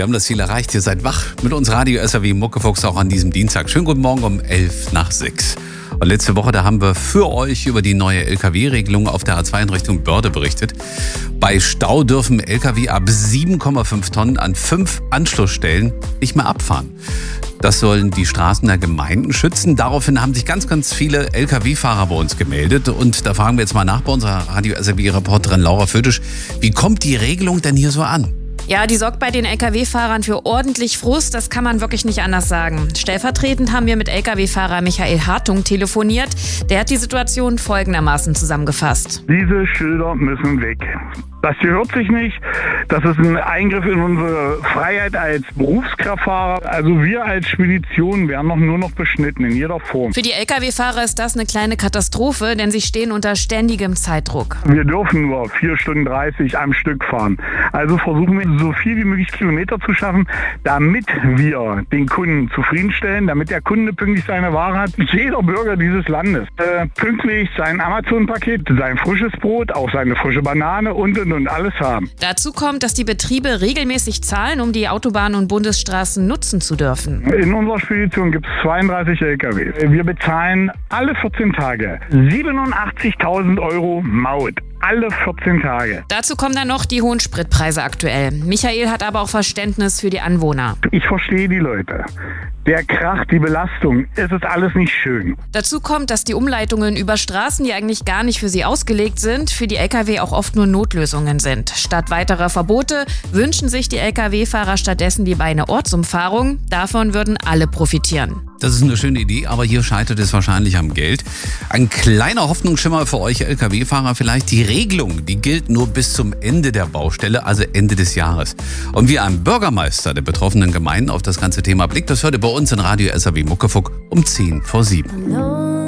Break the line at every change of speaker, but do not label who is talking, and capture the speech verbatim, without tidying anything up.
Wir haben das Ziel erreicht. Ihr seid wach mit uns Radio S R W Muckefuchs auch an diesem Dienstag. Schönen guten Morgen um elf nach sechs. Und letzte Woche, da haben wir für euch über die neue L K W-Regelung auf der A zwei in Richtung Börde berichtet. Bei Stau dürfen L K W ab sieben Komma fünf Tonnen an fünf Anschlussstellen nicht mehr abfahren. Das sollen die Straßen der Gemeinden schützen. Daraufhin haben sich ganz, ganz viele L K W-Fahrer bei uns gemeldet. Und da fragen wir jetzt mal nach bei unserer Radio S R W-Reporterin Laura Fötisch. Wie kommt die Regelung denn hier so an?
Ja, die sorgt bei den L K W-Fahrern für ordentlich Frust, das kann man wirklich nicht anders sagen. Stellvertretend haben wir mit L K W-Fahrer Michael Hartung telefoniert. Der hat die Situation folgendermaßen zusammengefasst.
Diese Schilder müssen weg. Das gehört sich nicht. Das ist ein Eingriff in unsere Freiheit als Berufskraftfahrer. Also wir als Spedition werden noch nur noch beschnitten in jeder Form.
Für die L K W-Fahrer ist das eine kleine Katastrophe, denn sie stehen unter ständigem Zeitdruck.
Wir dürfen nur vier Stunden dreißig am Stück fahren. Also versuchen wir so viel wie möglich Kilometer zu schaffen, damit wir den Kunden zufriedenstellen, damit der Kunde pünktlich seine Ware hat. Jeder Bürger dieses Landes äh, pünktlich sein Amazon-Paket, sein frisches Brot, auch seine frische Banane und und und alles haben.
Dazu kommt, dass die Betriebe regelmäßig zahlen, um die Autobahnen und Bundesstraßen nutzen zu dürfen.
In unserer Spedition gibt es zweiunddreißig L K Ws. Wir bezahlen alle vierzehn Tage siebenundachtzigtausend Euro Maut. Alle vierzehn Tage.
Dazu kommen dann noch die hohen Spritpreise aktuell. Michael hat aber auch Verständnis für die Anwohner.
Ich verstehe die Leute. Der Krach, die Belastung, es ist alles nicht schön.
Dazu kommt, dass die Umleitungen über Straßen, die eigentlich gar nicht für sie ausgelegt sind, für die L K W auch oft nur Notlösungen sind. Statt weiterer Verbote wünschen sich die L K W-Fahrer stattdessen lieber eine Ortsumfahrung. Davon würden alle profitieren.
Das ist eine schöne Idee, aber hier scheitert es wahrscheinlich am Geld. Ein kleiner Hoffnungsschimmer für euch L K W-Fahrer vielleicht. Die Regelung, die gilt nur bis zum Ende der Baustelle, also Ende des Jahres. Und wie ein Bürgermeister der betroffenen Gemeinden auf das ganze Thema blickt, das hört ihr bei uns in Radio S R W Muckefuck um zehn vor sieben.